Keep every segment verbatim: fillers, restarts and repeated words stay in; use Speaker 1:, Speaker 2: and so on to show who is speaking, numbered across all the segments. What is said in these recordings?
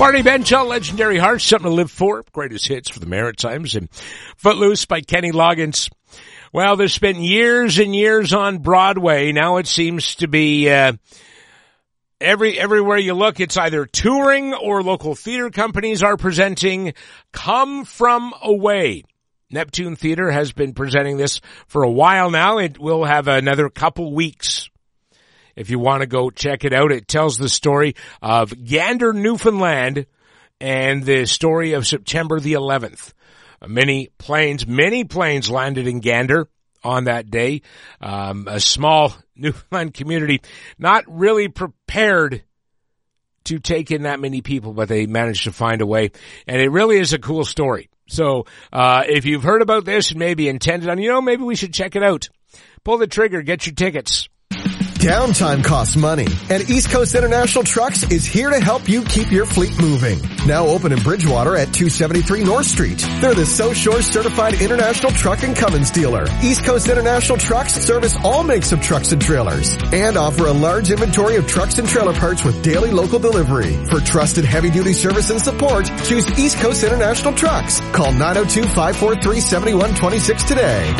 Speaker 1: Barney Bentall, Legendary Hearts, Something to Live For, greatest hits for the Maritimes, and Footloose by Kenny Loggins. Well, they've spent years and years on Broadway. Now it seems to be, uh, every, everywhere you look, it's either touring or local theater companies are presenting Come From Away. Neptune Theater has been presenting this for a while now. It will have another couple weeks. If you want to go check it out, it tells the story of Gander, Newfoundland, and the story of September the eleventh. Many planes, many planes landed in Gander on that day. Um, a small Newfoundland community, not really prepared to take in that many people, but they managed to find a way. And it really is a cool story. So, uh, if you've heard about this and maybe intended on, you know, maybe we should check it out. Pull the trigger, get your tickets.
Speaker 2: Downtime costs money, and East Coast International Trucks is here to help you keep your fleet moving. Now open in Bridgewater at two seventy-three North Street. They're the South Shore Certified International Truck and Cummins dealer. East Coast International Trucks service all makes of trucks and trailers and offer a large inventory of trucks and trailer parts with daily local delivery. For trusted heavy-duty service and support, choose East Coast International Trucks. Call nine oh two, five four three, seven one two six today.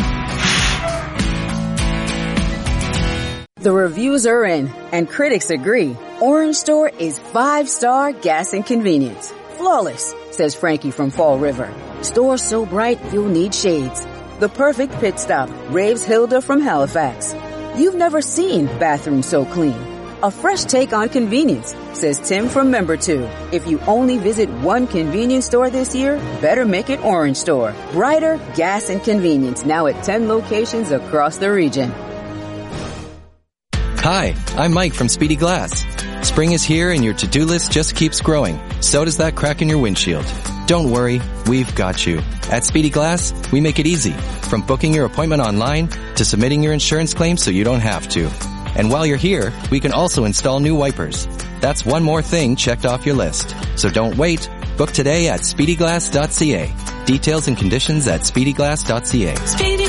Speaker 3: The reviews are in, and critics agree. Orange Store is five-star gas and convenience. Flawless, says Frankie from Fall River. Store so bright you'll need shades. The perfect pit stop, raves Hilda from Halifax. You've never seen bathrooms so clean. A fresh take on convenience, says Tim from Member two. If you only visit one convenience store this year, better make it Orange Store. Brighter gas and convenience, now at ten locations across the region.
Speaker 4: Hi, I'm Mike from Speedy Glass. Spring is here and your to-do list just keeps growing. So does that crack in your windshield. Don't worry, we've got you. At Speedy Glass, we make it easy. From booking your appointment online to submitting your insurance claim so you don't have to. And while you're here, we can also install new wipers. That's one more thing checked off your list. So don't wait. Book today at speedy glass dot c a. Details and conditions at speedy glass dot c a. Speedy